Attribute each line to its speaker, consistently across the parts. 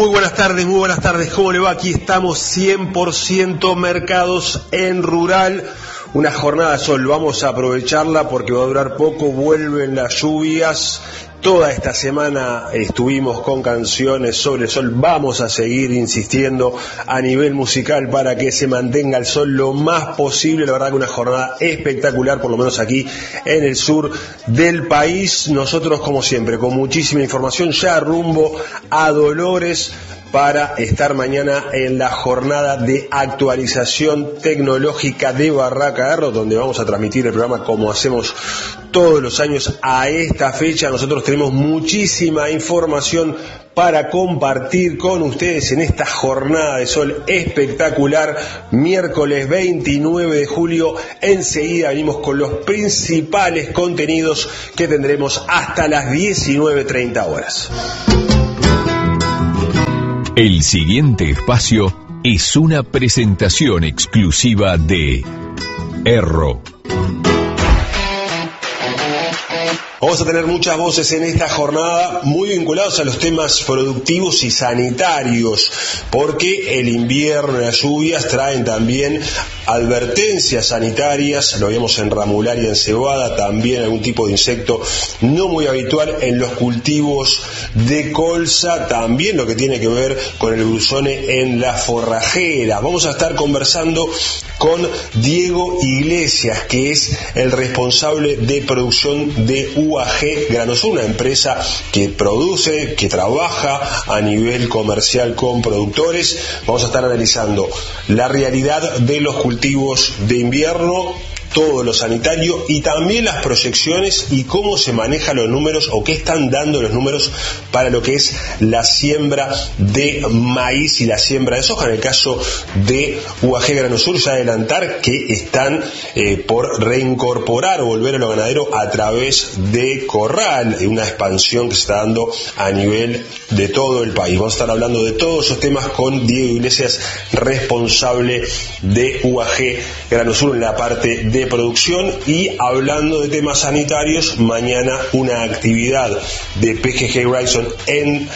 Speaker 1: Muy buenas tardes, ¿cómo le va? Aquí estamos 100% mercados en rural. Una jornada de sol, vamos a aprovecharla porque va a durar poco, vuelven las lluvias. Toda esta semana estuvimos con canciones sobre el sol, vamos a seguir insistiendo a nivel musical para que se mantenga el sol lo más posible. La verdad que una jornada espectacular, por lo menos aquí en el sur del país. Nosotros, como siempre, con muchísima información, ya rumbo a Dolores para estar mañana en la jornada de actualización tecnológica de Barraca Erro, donde vamos a transmitir el programa como hacemos todos los años a esta fecha. Nosotros tenemos muchísima información para compartir con ustedes en esta jornada de sol espectacular, miércoles 29 de julio. Enseguida venimos con los principales contenidos que tendremos hasta las 19:30 horas.
Speaker 2: El siguiente espacio es una presentación exclusiva de Erro.
Speaker 1: Vamos a tener muchas voces en esta jornada muy vinculados a los temas productivos y sanitarios, porque el invierno y las lluvias traen también advertencias sanitarias. Lo vemos en ramular y en cebada, también algún tipo de insecto no muy habitual en los cultivos de colza, también lo que tiene que ver con el brusone en la forrajera. Vamos a estar conversando con Diego Iglesias, que es el responsable de producción de UAG Granosur, una empresa que produce, que trabaja a nivel comercial con productores. Vamos a estar analizando la realidad de los cultivos de invierno, todo lo sanitario y también las proyecciones y cómo se manejan los números o qué están dando los números para lo que es la siembra de maíz y la siembra de soja. En el caso de UAG Granosur, ya adelantar que están por reincorporar o volver a lo ganadero a través de Corral, una expansión que se está dando a nivel de todo el país. Vamos a estar hablando de todos esos temas con Diego Iglesias, responsable de UAG Granosur en la parte de producción. Y hablando de temas sanitarios, mañana una actividad de PGG Wrightson en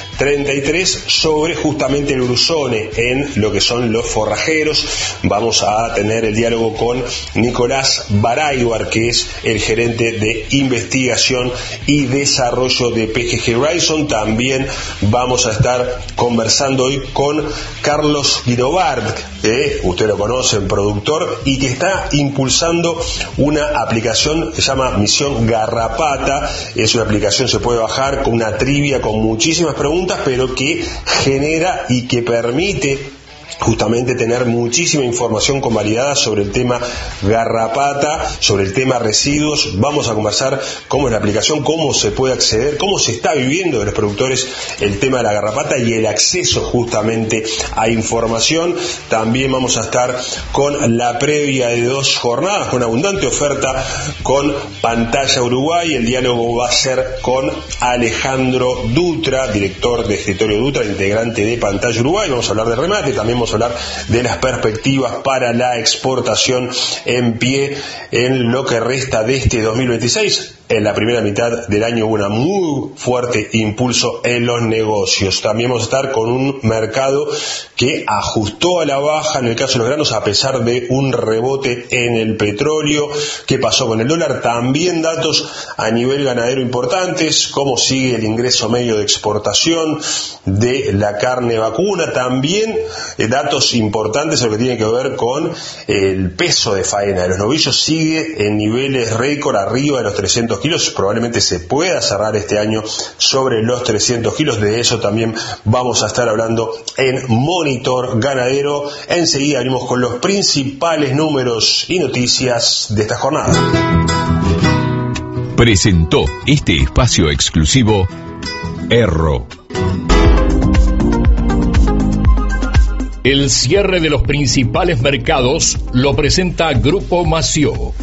Speaker 1: 33 sobre justamente el brusone en lo que son los forrajeros. Vamos a tener el diálogo con Nicolás Baraybar, que es el gerente de investigación y desarrollo de PGG Wrightson. También vamos a estar conversando hoy con Carlos Guinovart, usted lo conocen, productor, y que está impulsando una aplicación que se llama Misión Garrapata. Es una aplicación, se puede bajar con una trivia con muchísimas preguntas, pero que genera y que permite justamente tener muchísima información convalidada sobre el tema garrapata, sobre el tema residuos. Vamos a conversar cómo es la aplicación, cómo se puede acceder, cómo se está viviendo de los productores el tema de la garrapata y el acceso justamente a información. También vamos a estar con la previa de 2 jornadas, con abundante oferta con Pantalla Uruguay. El diálogo va a ser con Alejandro Dutra, director de Escritorio Dutra, integrante de Pantalla Uruguay. Vamos a hablar de remate, también vamos a hablar de las perspectivas para la exportación en pie en lo que resta de este 2026. En la primera mitad del año hubo un muy fuerte impulso en los negocios. También vamos a estar con un mercado que ajustó a la baja en el caso de los granos a pesar de un rebote en el petróleo. ¿Qué pasó con el dólar? También datos a nivel ganadero importantes, cómo sigue el ingreso medio de exportación de la carne vacuna. También datos importantes en lo que tiene que ver con el peso de faena de los novillos. Sigue en niveles récord arriba de los 300 kilos, probablemente se pueda cerrar este año sobre los 300 kilos, de eso también vamos a estar hablando en Monitor Ganadero. Enseguida venimos con los principales números y noticias de esta jornada.
Speaker 2: Presentó este espacio exclusivo Erro. El cierre de los principales mercados lo presenta Grupo Mació.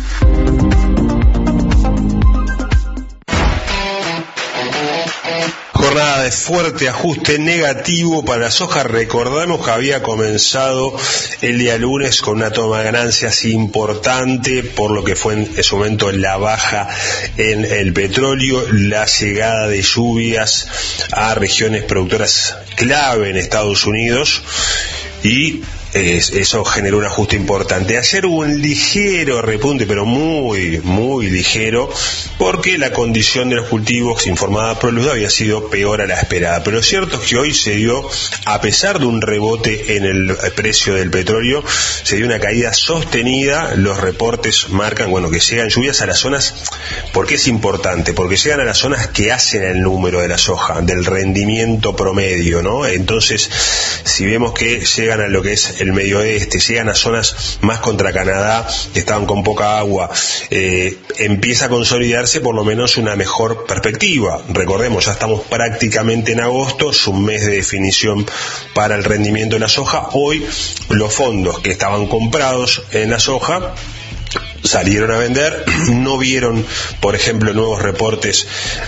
Speaker 1: jornada de fuerte ajuste negativo para la soja. Recordamos que había comenzado el día lunes con una toma de ganancias importante por lo que fue en ese momento la baja en el petróleo, la llegada de lluvias a regiones productoras clave en Estados Unidos y eso generó un ajuste importante. Ayer hubo un ligero repunte, pero muy ligero, porque la condición de los cultivos informada por Luz había sido peor a la esperada. Pero lo cierto es que hoy se dio, a pesar de un rebote en el precio del petróleo, se dio una caída sostenida. Los reportes marcan, que llegan lluvias a las zonas. ¿Por qué es importante? Porque llegan a las zonas que hacen el número de la soja, del rendimiento promedio, ¿no? Entonces, si vemos que llegan a lo que es el medio oeste, llegan a zonas más contra Canadá, que estaban con poca agua, empieza a consolidarse por lo menos una mejor perspectiva. Recordemos, ya estamos prácticamente en agosto, es un mes de definición para el rendimiento de la soja. Hoy los fondos que estaban comprados en la soja salieron a vender, no vieron, por ejemplo, nuevos reportes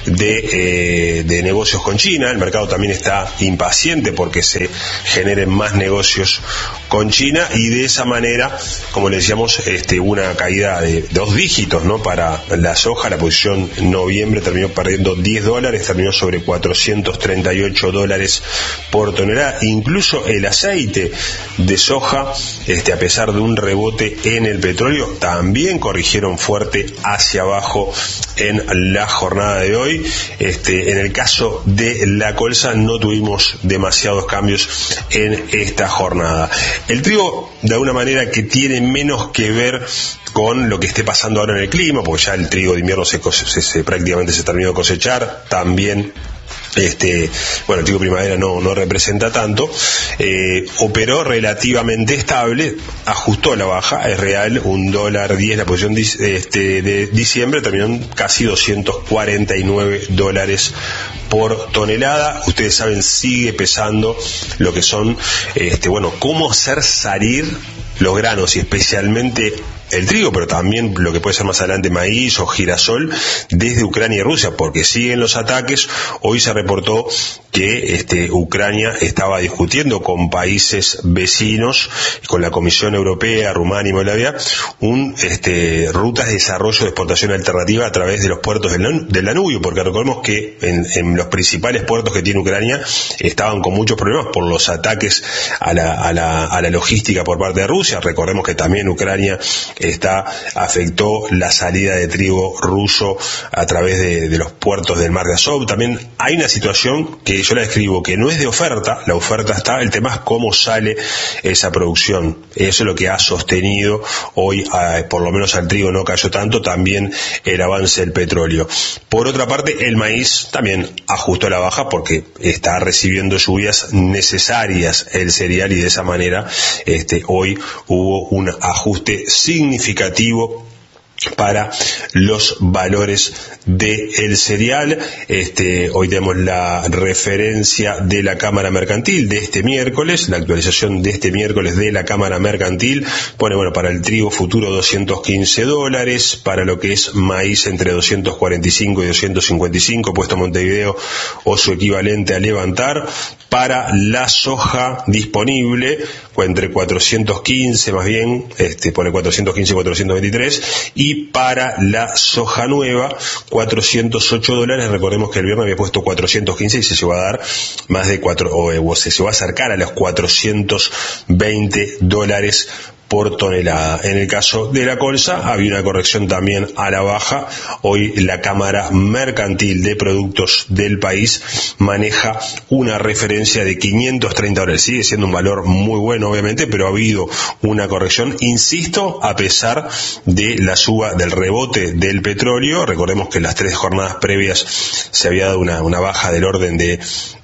Speaker 1: de negocios con China. El mercado también está impaciente porque se generen más negocios con China y de esa manera, como le decíamos, una caída de 2 dígitos, ¿no? Para la soja. La posición en noviembre terminó perdiendo $10, terminó sobre $438 por tonelada. Incluso el aceite de soja, a pesar de un rebote en el petróleo, también corrigieron fuerte hacia abajo en la jornada de hoy. En el caso de la colza no tuvimos demasiados cambios en esta jornada. El trigo, de alguna manera, que tiene menos que ver con lo que esté pasando ahora en el clima, porque ya el trigo de invierno prácticamente se terminó de cosechar. También el trigo primavera no representa tanto, operó relativamente estable, ajustó la baja, es real, $1.10 la posición de diciembre, terminó en casi $249 por tonelada. Ustedes saben, sigue pesando lo que son, cómo hacer salir los granos y especialmente el trigo, pero también lo que puede ser más adelante maíz o girasol desde Ucrania y Rusia, porque siguen los ataques. Hoy se reportó que Ucrania estaba discutiendo con países vecinos, con la Comisión Europea, Rumania y Moldavia, rutas de desarrollo de exportación alternativa a través de los puertos del Danubio, porque recordemos que en los principales puertos que tiene Ucrania estaban con muchos problemas por los ataques a la logística por parte de Rusia. Recordemos que también Ucrania afectó la salida de trigo ruso a través de los puertos del Mar de Azov. También hay una situación que yo la describo que no es de oferta, la oferta está, el tema es cómo sale esa producción. Eso es lo que ha sostenido hoy, por lo menos al trigo no cayó tanto, también el avance del petróleo. Por otra parte, el maíz también ajustó la baja porque está recibiendo lluvias necesarias el cereal y de esa manera hoy hubo un ajuste significativo para los valores del cereal. Hoy tenemos la referencia de la Cámara Mercantil de este miércoles, la actualización de este miércoles de la Cámara Mercantil pone, para el trigo futuro $215, para lo que es maíz entre 245 y 255, puesto Montevideo o su equivalente a levantar. Para la soja disponible, entre 415 más bien, pone 415 y 423, y para la soja nueva, $408. Recordemos que el viernes había puesto 415 y se llegó a dar más de se llegó a acercar a los $420 por tonelada. En el caso de la colza había una corrección también a la baja. Hoy la Cámara Mercantil de Productos del país maneja una referencia de $530. Sigue siendo un valor muy bueno, obviamente, pero ha habido una corrección, insisto, a pesar de la suba del rebote del petróleo. Recordemos que en las 3 jornadas previas se había dado una baja del orden de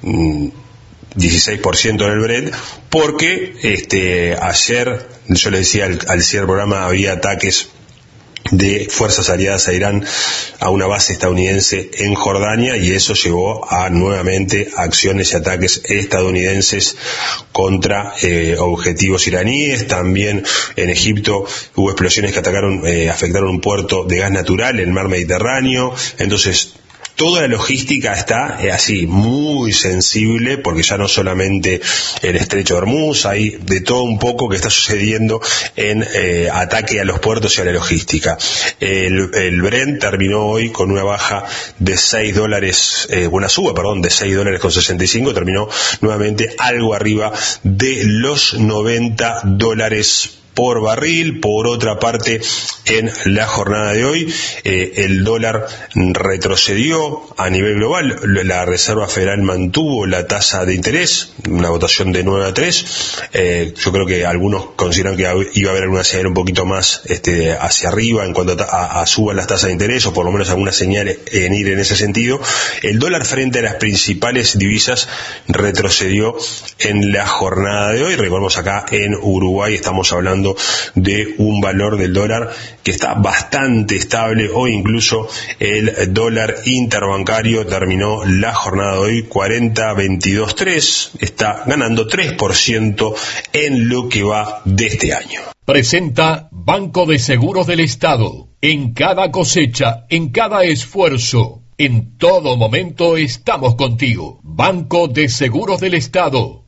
Speaker 1: 16% en el Brent, porque ayer, yo le decía al cierre del programa, había ataques de fuerzas aliadas a Irán a una base estadounidense en Jordania y eso llevó a nuevamente acciones y ataques estadounidenses contra objetivos iraníes. También en Egipto hubo explosiones que afectaron un puerto de gas natural en el mar Mediterráneo. Entonces toda la logística está así, muy sensible, porque ya no solamente el estrecho de Hormuz, hay de todo un poco que está sucediendo en ataque a los puertos y a la logística. El Brent terminó hoy con una baja de $6, una suba, perdón, de $6.65, terminó nuevamente algo arriba de los $90 por barril. Por otra parte, en la jornada de hoy, el dólar retrocedió a nivel global. La Reserva Federal mantuvo la tasa de interés, una votación de 9-3. Yo creo que algunos consideran que iba a haber alguna señal un poquito más hacia arriba en cuanto a suban las tasas de interés, o por lo menos alguna señal en ir en ese sentido. El dólar frente a las principales divisas retrocedió en la jornada de hoy. Recordemos, acá en Uruguay estamos hablando de un valor del dólar que está bastante estable. Hoy incluso el dólar interbancario terminó la jornada de hoy 40.22.3, está ganando 3% en lo que va de este año.
Speaker 2: Presenta Banco de Seguros del Estado. En cada cosecha, en cada esfuerzo, en todo momento estamos contigo. Banco de Seguros del Estado.